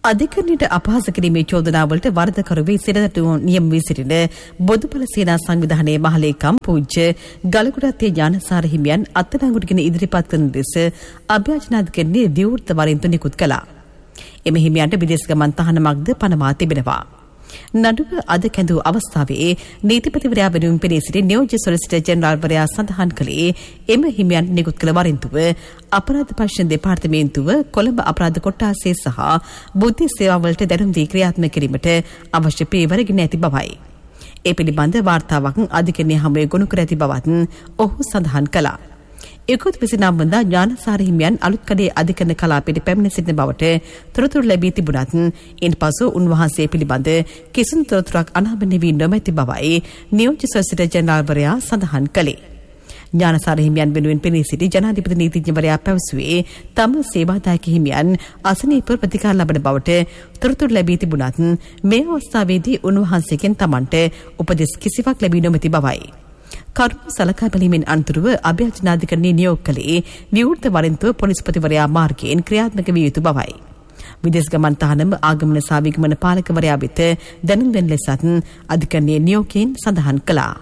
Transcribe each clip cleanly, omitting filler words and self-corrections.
අධිකරණයට අපහාස කිරීමේ චෝදනාවලට වරදකරුවේ සිරදටු නියම වී සිටින බොදුපළ සේනා සංවිධානයේ මහලේකම් පූජ්‍ය ගලකුඩත්තේ ඥානසාර හිමියන් අත්අඩංගුවටගෙන ඉදිරිපත් කරන ලෙස අභ්‍යාචනාධිකරණයේ විවෘත වරින්තු නිකුත් කළා. එම හිමියන්ට විදේශ ගමන් තහනමක්ද පනවා තිබෙනවා. නඩුව අද කැඳවූ අවස්ථාවේ නීතිපතිවරයා වෙනුවෙන් පෙනී සිටි නියෝජ්‍ය සොලිසිටර් ජෙනරාල්වරයා සඳහන් කළේ එම හිමියන් නිකුත් කළ වරින්තුව අපරාධ පරීක්ෂණ දෙපාර්තමේන්තුව කොළඹ අපරාධ කොට්ටාසය සහ බුද්ධි සේවාවලට දැනුම් දී ක්‍රියාත්මක කිරීමට අවශ්‍ය පියවර ගෙන ඇති බවයි. ඒ පිළිබඳ වාර්තාවක් අධිකරණය හමුවේ ගොනු කර ඇති බවත් ඔහු සඳහන් කළා. 29 වනදා ඥානසාර හිමියන් අලුත්කඩේ අධිකරණ කලාපයට පැමිණ සිටින බවට තොරතුරු ලැබී තිබුණත් ඉන්පසු උන්වහන්සේ පිළිබඳ කිසිදු තොරතුරක් අනාවරණය වී නොමැති බවයි නියෝජ්‍ය සොලිසිටර් ජෙනරාල්වරයා සඳහන් කළේ. ඥානසාර හිමියන් වෙනුවෙන් පෙනී සිටි ජනාධිපති නීතිඥවරයා පැවසුවේ තම සේවාදායක හිමියන් අසනීප ප්‍රතිකාර ලබන බවට තොරතුරු ලැබී තිබුණත් මේ අවස්ථාවේදී උන්වහන්සේගෙන් තමන්ට උපදෙස් කිසිවක් ලැබී නොමැති බවයි. කරුණු සලකා බැලීමෙන් අනතුරුව අභ්‍යාචනාධිකරණයේ නියෝග කළේ විවෘත වරින්තුව පොලිස්පතිවරයා මාර්ගයෙන් ක්‍රියාත්මක විය යුතු බවයි. විදේශ ගමන් තහනම ආගමන සහ විගමන පාලකවරයා වෙත දැනුම් දෙන ලෙසත් අධිකරණයේ නියෝගයෙන් සඳහන් කළා.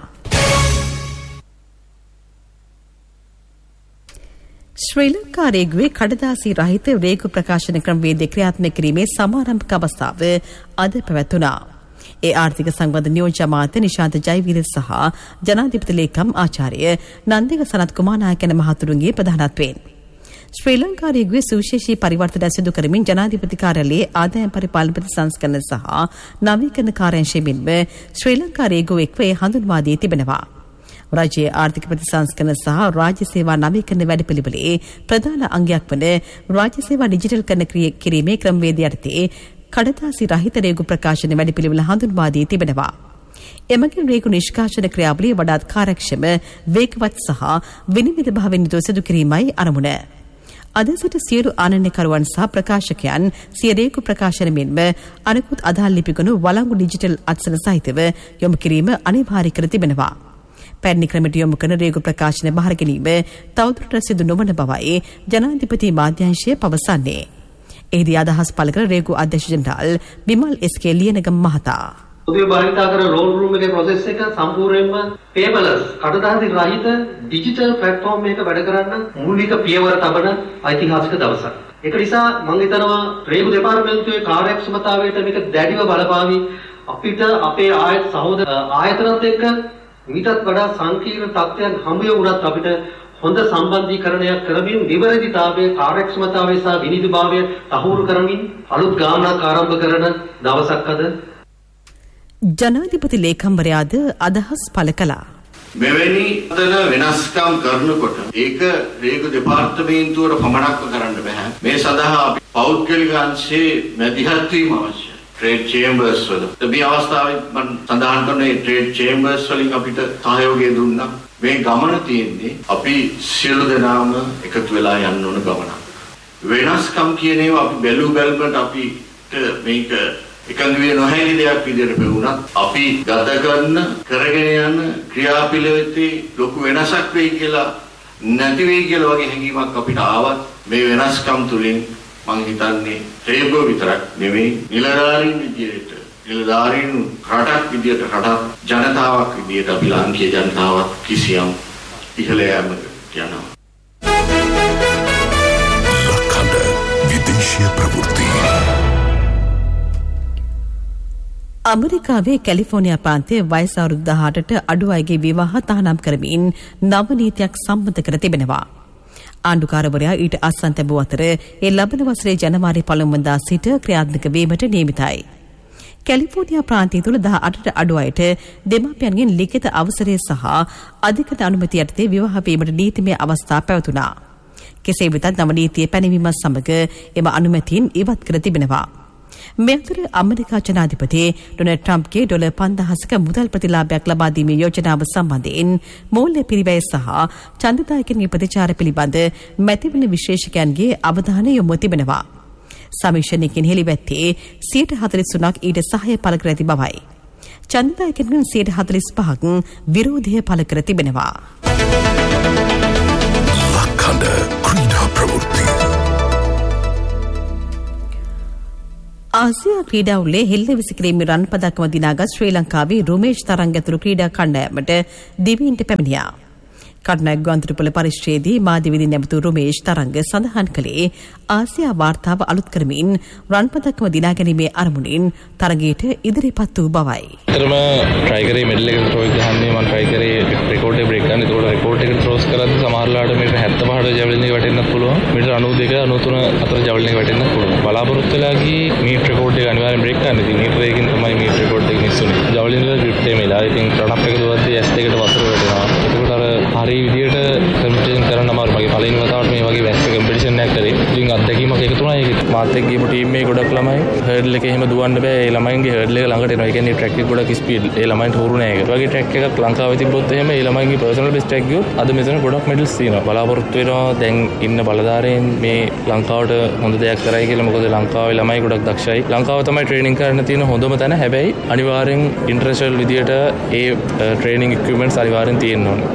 ශ්‍රී ලංකා රේගුවේ කඩදාසි රහිත රේගු ප්‍රකාශන ක්‍රමවේදය ක්‍රියාත්මක කිරීමේ සමාරම්භක අවස්ථාව අද පැවැත්වුණා. ඒ ආර්ථික සංබන්ධ නියෝජ්‍ය අමාත්‍ය නිශාන්ත ජයවීර සහ ජනාධිපති ලේකම් ආචාර්ය නන්දික සනත් කුමාරනායකන මහතුරුන්ගේ ප්‍රධානත්වයෙන් ශ්‍රී ලංකා රේගුවේ සුවිශේෂී පරිවර්තන සිදු කරමින් ජනාධිපති කාර්යාලයේ ආදායම් පරිපාලන ප්‍රතිසංස්කරණ සහ නවීකරණ කාර්යාංශයෙන් මෙන්ම ශ්‍රී ලංකා රේගුව එක්ව හඳුන්වා දී තිබෙනවා. රාජ්‍යයේ ආර්ථික ප්‍රතිසංස්කරණ සහ රාජ්‍ය සේවා නවීකරණ වැඩපිළිවෙලේ ප්‍රධාන අංගයක් වන රාජ්‍ය සේවා ඩිජිටල් කරන කිරීමේ ක්‍රමවේදය යටතේ කඩදාසි රහිත රේගු ප්‍රකාශන වැඩපිළිවෙල හඳුන්වා දී තිබෙනවා. එමගින් රේගු නිෂ්කාශන ක්‍රියාවලිය වඩාත් කාර්යක්ෂම, වේගවත් සහ විනිවිද භාවයෙන් යුතුව සිදු කිරීමයි අරමුණ. අද සිට සියලු ආනයනකරුවන් සහ ප්‍රකාශකයන් සිය රේගු ප්‍රකාශන මෙන්ම අනෙකුත් අදාළ ලිපිගොනු වළංගු ඩිජිටල් අත්සන සහිතව යොමු කිරීම අනිවාර්ය කර තිබෙනවා. පැරණි ක්‍රමයට යොමු කරන රේගු ප්‍රකාශන බාර ගැනීම තවදුරටත් සිදු නොවන බවයි ජනාධිපති මාධ්‍යංශය පවසන්නේ. එහිදී අදහස් පළ කළ රේගු අධ්‍යක්ෂ ජෙනරාල් විමල් එස්.කේ. ලියනගම මහතා ඔබේ භාවිතා කරන රෝල් රූම් එකේ ප්‍රොසෙස් එක සම්පූර්ණයෙන්ම පේපර්ලස් කඩදාසි රහිත ඩිජිටල් ප්ලැට්ෆෝම් එකක වැඩ කරන්න මූලික පියවර තබන ඓතිහාසික දවසක්. ඒක නිසා මම හිතනවා රේගු දෙපාර්තමේන්තුවේ කාර්යක්ෂමතාවයට මේක දැඩිව බලපාවි. අපිට අපේ ආයතනත් එක්ක මීටත් වඩා සංකීර්ණ තත්ත්වයන් හමු වුණත් අපිට හොඳ සම්බන්ධීකරණයක් කරමින් නිවැරදිතාවයේ කාර්යක්ෂමතාවය සහ විනිවිදභාවය තහවුරු කරමින් අලුත් ගාමනක් ආරම්භ කරන දවසක් අද. ජනාධිපති ලේකම්වරයාද අදහස් පළ කළා. මෙවැනි වෙනස්කම් කරනකොට ඒක රේගු දෙපාර්තමේන්තුවට පමණක්ම කරන්න බෑ. මේ සඳහා අපි පෞද්ගලික අංශයේ මැදිහත් වීම අවශ්‍යයි. ට්‍රේඩ් චේම්බර්ස් වල මේ අවස්ථාවේ මම සඳහන් කරන මේ ට්‍රේඩ් චේම්බර්ස් වලින් අපිට සහයෝගය දුන්නා. මේ ගමන තියෙන්නේ අපි සියලු දෙනාම එකතු වෙලා යන්න ඕන ගමනක්. වෙනස්කම් කියන ඒවා අපි බැලුමට අපිට මේක එකඟ වෙ නොහැකි දෙයක් විදිහට පෙවුණත් අපි ගත කරන කරගෙන යන ක්‍රියාපිළිවෙතේ ලොකු වෙනසක් වෙයි කියලා නැති වෙයි කියලා වගේ හැඟීමක් අපිට ආවත් මේ වෙනස්කම් තුලින් මම හිතන්නේ රේගුව විතරක් නෙවෙයි නිලධාරීන් විදියට නිලධාරීන් රටක් විදියට රටක් ජනතාවක් විදියට අපි ලාංකීය ජනතාවක් කිසියම් ඉහළ යෑමකට යනවා. ලක්කඩ විදේශීය ප්‍රවෘත්ති. ඇමරිකාවේ කැලිෆෝනියා ප්‍රාන්තයේ වයස අවුරුදු 18ට අඩු අයගේ විවාහ තහනම් කරමින් නව නීතියක් සම්මත කර තිබෙනවා. ආණ්ඩුකාරවරයා ඊට අත්සන් තැබූ අතර ඒ ලබන වසරේ ජනවාරි 1 වෙනිදා සිට ක්‍රියාත්මක වීමට නියමිතයි. කැලිෆෝනියා ප්‍රාන්තය තුළ 18ට අඩු අයට දෙමාපියන්ගෙන් ලිඛිත අවසරය සහ අධිකරණ අනුමැතිය යටතේ විවාහ වීමට නීතිමය අවස්ථා පැවතුණා. කෙසේ වෙතත් නව නීතිය පැනවීමත් සමග එම අනුමැතියින් ඉවත් කර තිබෙනවා. මේ අතර අමරිකා ජනාධිපති ඩොනල්ඩ් ට්‍රම්ප්ගේ ඩොලර් 5000ක මුදල් ප්‍රතිලාභයක් ලබා දීමේ යෝජනාව සම්බන්ධයෙන් මූල්‍ය පිරිවැය සහ ඡන්දදායකයන්ගේ ප්‍රතිචාර පිළිබඳ මැතිවරණ විශේෂකයන්ගේ අවධානය යොමු තිබෙනවා. සමීක්ෂණයකින් හෙළිවැත්තේ 43%ක් ඊට සහාය පළ කර ඇති බවයි. ඡන්දදායකයන්ගෙන් 45%ක් විරෝධය පළ කර තිබෙනවා. ලක්කඩ ක්‍රීඩා ප්‍රවෘත්ති. ආසියා ක්‍රීඩා උළෙලේ හෙල්ල විසිකිරීමේ රන් පදක්කම දිනාගත් ශ්‍රී ලංකාවේ රුමේෂ් තරංග ඇතුළු ක්‍රීඩා කණ්ඩායමට දිවයිනට පැමිණියා. කටුනායක ගුවන්තොටුපළ පරිශ්‍රයේදී මාධ්‍යවේදීන් නැමතු රුමේෂ් තරංග සඳහන් කළේ ආසියා වාර්තාව අලුත් කරමින් රන් පදක්කම දිනා ගැනීමේ අරමුණින් තරගයට ඉදිරිපත් වූ බවයි. ඇත්තටම try කරේ මෙඩල් එකට throw එක ගහන්නේ මම try කරේ රෙකෝඩ් එක බ්‍රේක් ගන්න. ඒකෝට රෙකෝඩ් එකට throws කරද්දී සමහරලාට මේක 75ට ජැවලින් එක වැටෙන්නත් පුළුවන්. මීටර 92 93 අතර ජැවලින් එක වැටෙන්නත් පුළුවන්. බලාපොරොත්තු වෙලා ගියේ මීටර රෙකෝඩ් එක අනිවාර්යෙන් බ්‍රේක් ගන්න. ඉතින් මීටර එකකින් තමයි මීටර රෙකෝඩ් එක මිස් වුනේ. ජැවලින් වල ග්‍රිප් එක මෙලා. ඉතින් රන් අප් එක දුවද්දී S2 කට වතුර වැටෙනවා. ඒකෝට අර හරි විදියට කම්පිටිෂන් කරන්න අමාරු. මගේ පළවෙනි වතාවට මේ වගේ වැස්ස කම්පිටිෂන් එකක් කරේ. ඉතින් අත්දැකීමක් එකතු වුණා. ඒක මාත් එක්ක ගිහපු ටීම් එකේ ගොඩක් ළමයි හර්ඩල් එකේ එහෙම දුවන්න බෑ. ඒ ළමයින්ගේ හර්ඩල් එක ළඟට එනවා. ඒ කියන්නේ ට්‍රැක් එක ගොඩක් ස්පීඩ්. ඒ ළමයින්ට හුරු නෑ ඒක. ඒ වගේ ට්‍රැක් එකක් ලංකාවේ තිබ්බොත් එහෙම ඒ ළමයින්ගේ පර්සනල් බෙස්ට් එකක් ගියොත් අද මෙතන ගොඩක් මෙඩල්ස් තියෙනවා. බලාපොරොත්තු වෙනවා දැන් ඉන්න බලධාරීන් මේ ලංකාවට හොඳ දෙයක් කරයි කියලා. මොකද ලංකාවේ ළමයි ගොඩක් දක්ෂයි. ලංකාව තමයි ට්‍රේනින් කරන්න තියෙන හොඳම තැන. හැබැයි අනිවාර්යෙන් ඉන්ටර්නැෂනල් විදියට ඒ ට්‍රේනින් ඉක්විප්මන්ට්ස් අනිවාර්යෙන් තියෙන්න ඕනේ.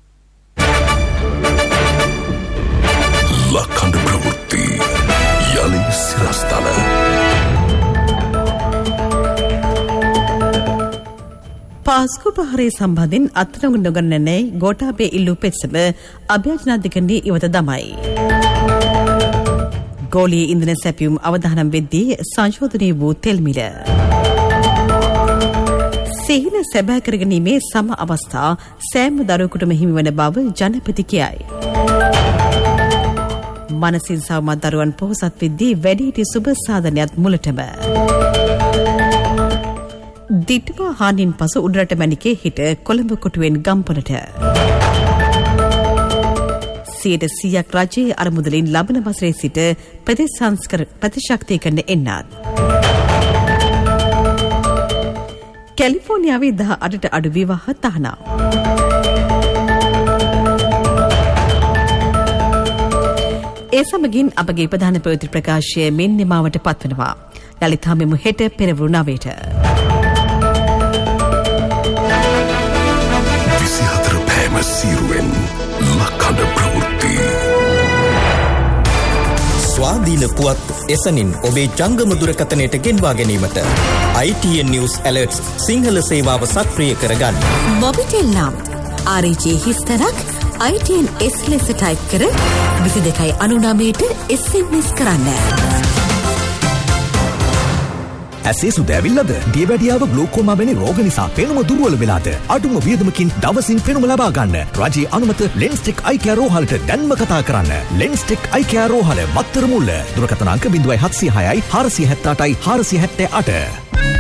ලක්ඛන්ඩ ප්‍රවෘත්ති යලි සිරස්තල පාස්කු පහරේ සම්බන්ධයෙන් අත්අඩංගු නොගන්නනේ ගෝඨාභය ඉල්ලූ පෙත්සම අභ්‍යර්ථනාධිකරණයේ ඉවත දමයි. ගෝලීය ඉන්ධන සැපයුම් අවදානම් වෙද්දී සංශෝධනය වූ තෙල් මිල. සිහින සැබෑ කරගැනීමේ සම අවස්ථා සෑම දරුවෙකුටම හිමිවන බව ජනපති කියයි. මනසින් සවමත් දරුවන් පොහොසත් වෙද්දී වැඩිහිටි සුබ සාධනයත් මුලටම. දිට්වා හානින් පසු උඩරට මැණිකේ හිට කොළඹ කොටුවෙන් ගම්පොලට. 100% රජයේ අරමුදලින් ලබන වසරේ සිට ප්‍රතිශක්තිකරණය එන්නත්. කැලිෆෝනියාවේ 18ට අඩු විවාහ තහනම්. ඒ සමගින් අපගේ ප්‍රධාන ප්‍රවෘත්ති ප්‍රකාශය මෙන් නිමාවට පත්වනවා. ලලිතා මෙමු හෙට පෙරවරු 9ට. 24 පෑම සීරුවෙන් ලක්ඛන්ඩ ප්‍රවෘත්ති. ස්වාධීන පුවත් එසනින් ඔබේ ජංගම දුරකථනයට ගෙන්වා ගැනීමට ITN News Alerts සිංහල සේවාව සක්‍රිය කරගන්න. මොබිටෙල් නම් RG හිස්තරක් ITN S ලෙස ටයිප් කර 2299ට SMS කරන්න. ඇසේ සුද ඇවිල්ලාද? දියවැඩියාව ග්ලූකෝමා වැනි රෝග නිසා පෙනුම දුර්වල වෙලාද? අඩුම වියදමකින් දවසින් පෙනුම ලබා ගන්න. රජයේ අනුමත ලෙන්ස්ටෙක් අයි කෙයා රෝහලට දැන්ම කතා කරන්න. ලෙන්ස්ටෙක් අයි කෙයා රෝහල මත්තර මුල්ල. දුරකථන අංක 0706යි 478යි 478.